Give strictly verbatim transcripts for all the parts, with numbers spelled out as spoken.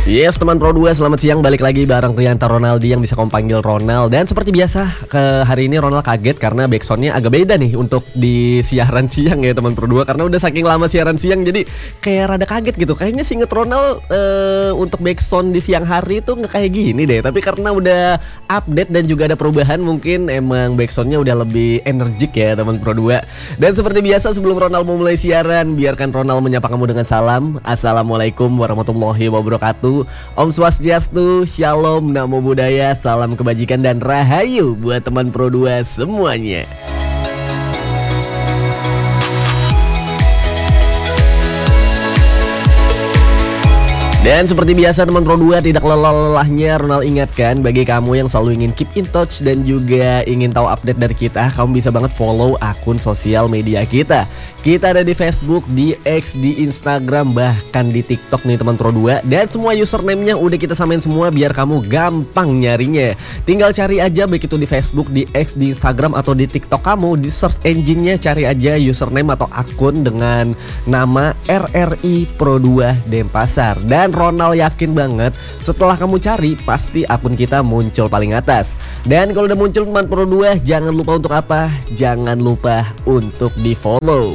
Yes teman Pro dua, selamat siang, balik lagi bareng Rianta Ronaldi yang bisa kamu panggil Ronald. Dan seperti biasa, ke hari ini Ronald kaget karena backsoundnya agak beda nih untuk di siaran siang ya teman Pro dua. Karena udah saking lama siaran siang jadi kayak rada kaget gitu. Kayaknya sih inget Ronald uh, untuk backsound di siang hari itu nggak kayak gini deh. Tapi karena udah update dan juga ada perubahan, mungkin emang backsoundnya udah lebih energik ya teman Pro dua. Dan seperti biasa sebelum Ronald memulai siaran, biarkan Ronald menyapa kamu dengan salam. Assalamualaikum warahmatullahi wabarakatuh. Om Swastiastu, Shalom, Namo Buddhaya, salam kebajikan dan rahayu buat teman Pro dua semuanya. Dan seperti biasa teman Pro dua, tidak lelah-lelahnya Ronald ingatkan bagi kamu yang selalu ingin keep in touch dan juga ingin tahu update dari kita, kamu bisa banget follow akun sosial media kita. Kita ada di Facebook, di X, di Instagram, bahkan di TikTok nih teman Pro dua. Dan semua username-nya udah kita samain semua biar kamu gampang nyarinya. Tinggal cari aja baik itu di Facebook, di X, di Instagram atau di TikTok kamu, di search engine-nya cari aja username atau akun dengan nama R R I Pro dua Denpasar. Dan Ronald yakin banget setelah kamu cari pasti akun kita muncul paling atas. Dan kalau udah muncul teman Pro dua, jangan lupa untuk apa? Jangan lupa untuk di follow.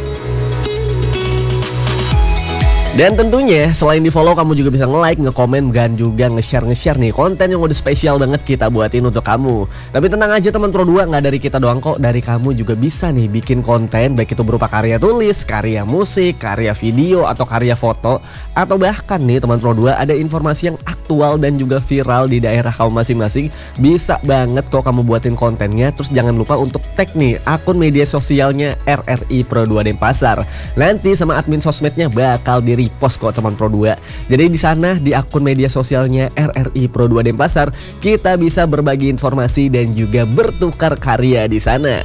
Dan tentunya selain di follow, kamu juga bisa nge-like, nge-komen, dan juga nge-share nge-share nih konten yang udah spesial banget kita buatin untuk kamu. Tapi tenang aja teman Pro dua, nggak dari kita doang kok, dari kamu juga bisa nih bikin konten, baik itu berupa karya tulis, karya musik, karya video, atau karya foto. Atau bahkan nih teman Pro dua, ada informasi yang aktual dan juga viral di daerah kamu masing-masing. Bisa banget kok kamu buatin kontennya. Terus jangan lupa untuk tag nih akun media sosialnya R R I Pro dua Denpasar. Nanti sama admin sosmednya bakal di repost kok teman Pro dua. Jadi di sana di akun media sosialnya R R I Pro dua Denpasar, kita bisa berbagi informasi dan juga bertukar karya di sana.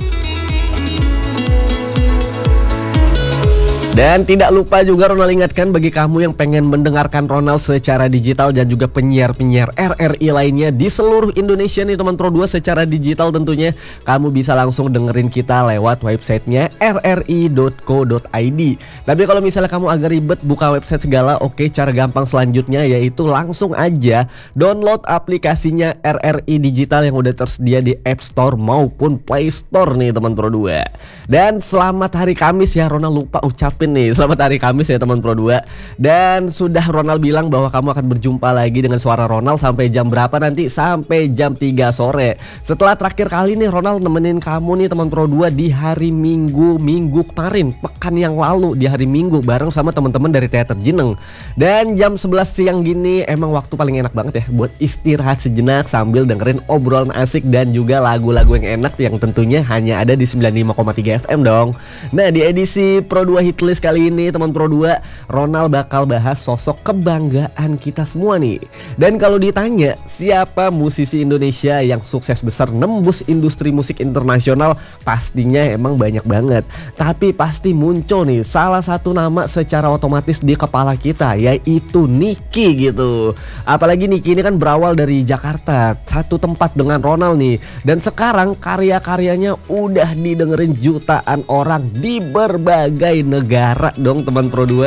Dan tidak lupa juga Ronald ingatkan bagi kamu yang pengen mendengarkan Ronald secara digital dan juga penyiar-penyiar R R I lainnya di seluruh Indonesia nih teman Pro dua secara digital tentunya. Kamu bisa langsung dengerin kita lewat websitenya r r i dot co dot i d. Tapi kalau misalnya kamu agak ribet buka website segala, oke, cara gampang selanjutnya yaitu langsung aja download aplikasinya R R I Digital yang udah tersedia di App Store maupun Play Store nih teman Pro dua. Dan selamat hari Kamis ya, Ronald lupa ucapin nih, selamat hari Kamis ya teman Pro dua. Dan sudah Ronald bilang bahwa kamu akan berjumpa lagi dengan suara Ronald sampai jam berapa nanti? Sampai jam tiga sore. Setelah terakhir kali nih Ronald nemenin kamu nih teman Pro dua di hari Minggu Minggu kemarin, pekan yang lalu di hari Minggu bareng sama teman-teman dari Teater Jeneng. Dan jam sebelas siang gini emang waktu paling enak banget ya buat istirahat sejenak sambil dengerin obrolan asik dan juga lagu-lagu yang enak yang tentunya hanya ada di sembilan puluh lima koma tiga F M dong. Nah, di edisi Pro dua Hitlist kali ini teman Pro dua, Ronald bakal bahas sosok kebanggaan kita semua nih. Dan kalau ditanya siapa musisi Indonesia yang sukses besar nembus industri musik internasional, pastinya emang banyak banget. Tapi pasti muncul nih salah satu nama secara otomatis di kepala kita, yaitu Niki gitu. Apalagi Niki ini kan berawal dari Jakarta, satu tempat dengan Ronald nih. Dan sekarang karya-karyanya udah didengerin jutaan orang di berbagai negara dong teman Pro dua.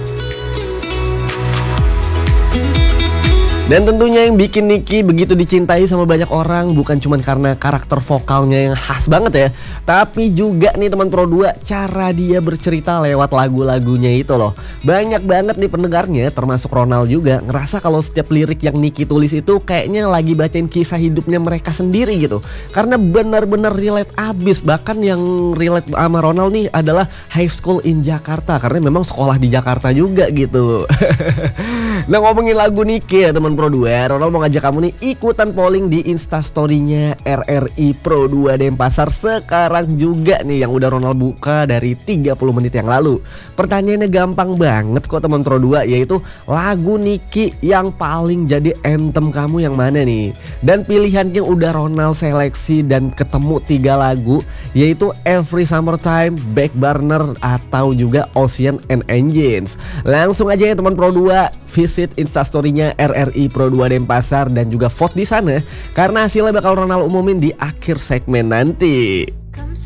Dan tentunya yang bikin Niki begitu dicintai sama banyak orang bukan cuma karena karakter vokalnya yang khas banget ya, tapi juga nih teman Pro dua, cara dia bercerita lewat lagu-lagunya itu loh. Banyak banget nih pendengarnya termasuk Ronald juga ngerasa kalau setiap lirik yang Niki tulis itu kayaknya lagi bacain kisah hidupnya mereka sendiri gitu. Karena benar-benar relate abis. Bahkan yang relate sama Ronald nih adalah high school in Jakarta, karena memang sekolah di Jakarta juga gitu. Nah, ngomongin lagu Niki ya teman Pro dua, Ronald mau ngajak kamu nih ikutan polling di Instastory-nya R R I Pro dua Denpasar sekarang juga nih yang udah Ronald buka dari tiga puluh menit yang lalu. Pertanyaannya gampang banget kok teman Pro dua, yaitu lagu Niki yang paling jadi anthem kamu yang mana nih? Dan pilihannya udah Ronald seleksi dan ketemu tiga lagu, yaitu Every Summertime, Back Burner, atau juga Ocean and Engines. Langsung aja ya teman Pro dua, visit Instastory-nya R R I Pro dua Denpasar dan juga vote di sana karena hasilnya bakal Ronald umumin di akhir segmen nanti.